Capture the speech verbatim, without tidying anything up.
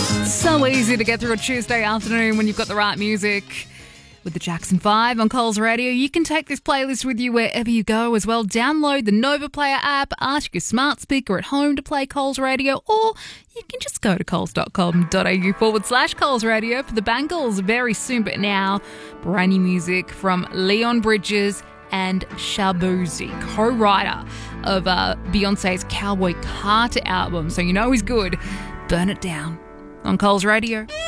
So easy to get through a Tuesday afternoon when you've got the right music. With the Jackson five on Coles Radio, you can take this playlist with you wherever you go as well. Download the Nova Player app, ask your smart speaker at home to play Coles Radio, or you can just go to coles.com.au forward slash Coles Radio for the Bangles very soon. But now, brand new music from Leon Bridges and Shaboozey, co-writer of uh, Beyonce's Cowboy Carter album. So you know he's good. Burn It Down on Coles Radio.